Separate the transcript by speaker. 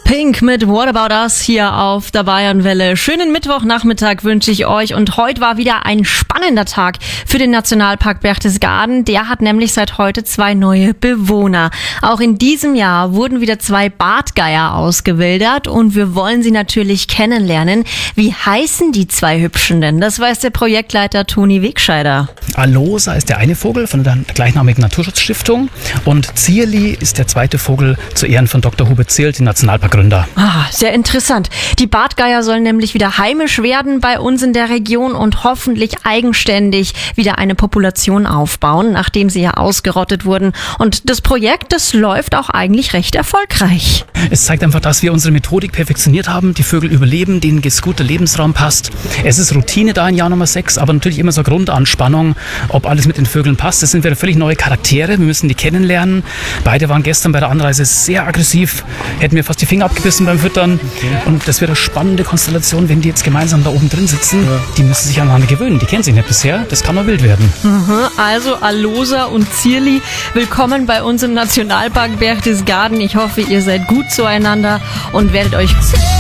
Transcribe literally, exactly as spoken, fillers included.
Speaker 1: Pink mit What About Us hier auf der Bayernwelle. Schönen Mittwochnachmittag wünsche ich euch und heute war wieder ein spannender Tag für den Nationalpark Berchtesgaden. Der hat nämlich seit heute zwei neue Bewohner. Auch in diesem Jahr wurden wieder zwei Bartgeier ausgewildert und wir wollen sie natürlich kennenlernen. Wie heißen die zwei Hübschen denn? Das weiß der Projektleiter Toni Wegscheider.
Speaker 2: Alosa ist der eine Vogel von der gleichnamigen Naturschutzstiftung und Zierli ist der zweite Vogel zu Ehren von Doktor Hubert Zierl, dem Nationalparkgründer.
Speaker 1: Ah, sehr interessant. Die Bartgeier sollen nämlich wieder heimisch werden bei uns in der Region und hoffentlich eigenständig wieder eine Population aufbauen, nachdem sie ja ausgerottet wurden. Und das Projekt, das läuft auch eigentlich recht erfolgreich.
Speaker 2: Es zeigt einfach, dass wir unsere Methodik perfektioniert haben. Die Vögel überleben, denen es gut, der Lebensraum passt. Es ist Routine da in Jahr Nummer sechs, aber natürlich immer so Grundanspannung, ob alles mit den Vögeln passt. Das sind wieder völlig neue Charaktere. Wir müssen die kennenlernen. Beide waren gestern bei der Anreise sehr aggressiv, hätten mir fast die Finger abgebissen beim Füttern. Und das wird eine spannende Konstellation, wenn die jetzt gemeinsam da oben drin sitzen. Ja. Die müssen sich aneinander gewöhnen. Die kennen sich nicht bisher. Das kann noch wild werden.
Speaker 1: Also Alosa und Zierli, willkommen bei uns im Nationalpark Berchtesgaden. Ich hoffe, ihr seid gut zueinander und werdet euch